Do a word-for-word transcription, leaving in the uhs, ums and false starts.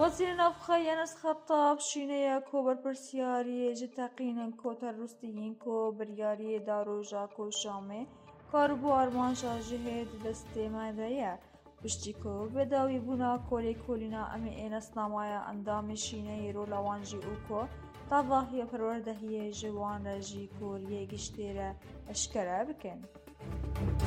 وەزیرە ناوخۆیی یانس خەتاب شینەیە کۆ بەرپرسیاریە ji teqînên ku terorîstiyên ku biryariyê daroja ku Şamê karibû armanca jihê di destê me de ye. Piştî ku bedawîbûna kolêkolîna em ê nasnamaya endamê şîneyê rola wan jî û ku davahiya perwerdehiyê ji wan re jî ku riyê giştî re eşkere bikin.